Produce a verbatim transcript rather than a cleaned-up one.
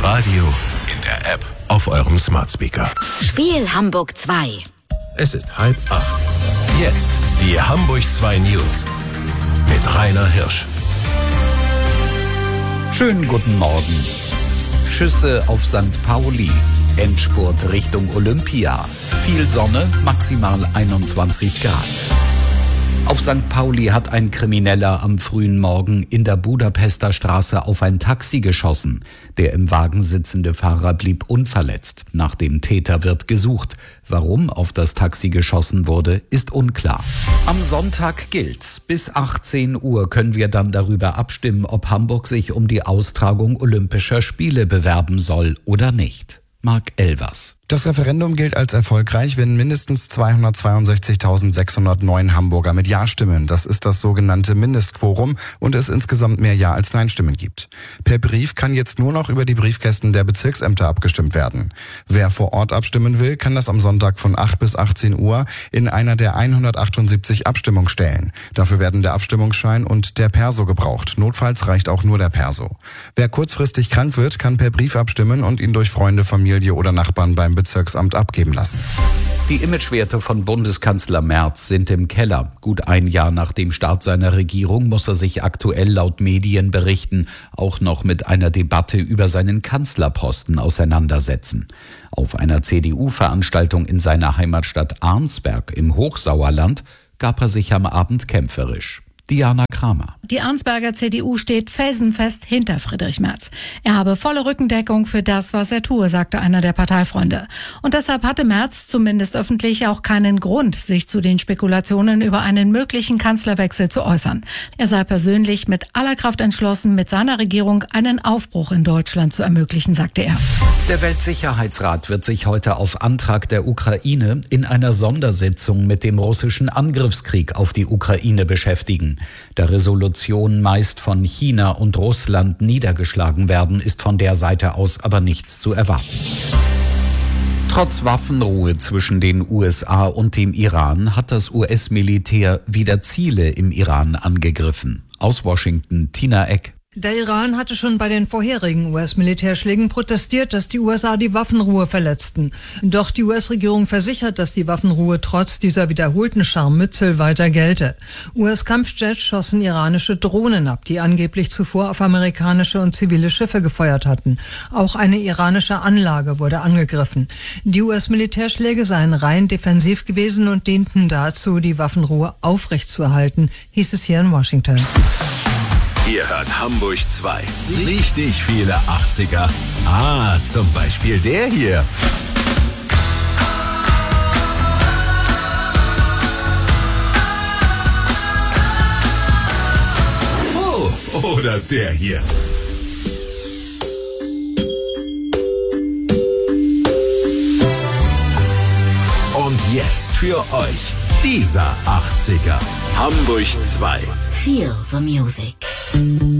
Radio, in der App, auf eurem Smart Speaker. Spiel Hamburg zwei. Es ist halb acht. Jetzt die Hamburg zwei News mit Rainer Hirsch. Schönen guten Morgen. Schüsse auf Sankt Pauli. Endspurt Richtung Olympia. Viel Sonne, maximal einundzwanzig Grad. Auf Sankt Pauli hat ein Krimineller am frühen Morgen in der Budapester Straße auf ein Taxi geschossen. Der im Wagen sitzende Fahrer blieb unverletzt. Nach dem Täter wird gesucht. Warum auf das Taxi geschossen wurde, ist unklar. Am Sonntag gilt's. Bis achtzehn Uhr können wir dann darüber abstimmen, ob Hamburg sich um die Austragung Olympischer Spiele bewerben soll oder nicht. Marc Elvers. Das Referendum gilt als erfolgreich, wenn mindestens zweihundertzweiundsechzigtausendsechshundertneun Hamburger mit Ja stimmen. Das ist das sogenannte Mindestquorum und es insgesamt mehr Ja als Nein-Stimmen gibt. Per Brief kann jetzt nur noch über die Briefkästen der Bezirksämter abgestimmt werden. Wer vor Ort abstimmen will, kann das am Sonntag von acht bis achtzehn Uhr in einer der hundertachtundsiebzig Abstimmungsstellen. Dafür werden der Abstimmungsschein und der Perso gebraucht. Notfalls reicht auch nur der Perso. Wer kurzfristig krank wird, kann per Brief abstimmen und ihn durch Freunde, Familie oder Nachbarn beim Bezirksamt abgeben lassen. Die Imagewerte von Bundeskanzler Merz sind im Keller. Gut ein Jahr nach dem Start seiner Regierung muss er sich aktuell laut Medienberichten auch noch mit einer Debatte über seinen Kanzlerposten auseinandersetzen. Auf einer C D U-Veranstaltung in seiner Heimatstadt Arnsberg im Hochsauerland gab er sich am Abend kämpferisch. Diana Kramer. Die Arnsberger C D U steht felsenfest hinter Friedrich Merz. Er habe volle Rückendeckung für das, was er tue, sagte einer der Parteifreunde. Und deshalb hatte Merz zumindest öffentlich auch keinen Grund, sich zu den Spekulationen über einen möglichen Kanzlerwechsel zu äußern. Er sei persönlich mit aller Kraft entschlossen, mit seiner Regierung einen Aufbruch in Deutschland zu ermöglichen, sagte er. Der Weltsicherheitsrat wird sich heute auf Antrag der Ukraine in einer Sondersitzung mit dem russischen Angriffskrieg auf die Ukraine beschäftigen. Da Resolutionen meist von China und Russland niedergeschlagen werden, ist von der Seite aus aber nichts zu erwarten. Trotz Waffenruhe zwischen den U S A und dem Iran hat das U S-Militär wieder Ziele im Iran angegriffen. Aus Washington, Tina Eck. Der Iran hatte schon bei den vorherigen U S-Militärschlägen protestiert, dass die U S A die Waffenruhe verletzten. Doch die U S-Regierung versichert, dass die Waffenruhe trotz dieser wiederholten Scharmützel weiter gelte. U S-Kampfjets schossen iranische Drohnen ab, die angeblich zuvor auf amerikanische und zivile Schiffe gefeuert hatten. Auch eine iranische Anlage wurde angegriffen. Die U S-Militärschläge seien rein defensiv gewesen und dienten dazu, die Waffenruhe aufrechtzuerhalten, hieß es hier in Washington. Ihr hört Hamburg zwei. Richtig viele achtziger. Ah, zum Beispiel der hier. Oh, oder der hier. Und jetzt für euch dieser achtziger. Hamburg zwei. Feel the music.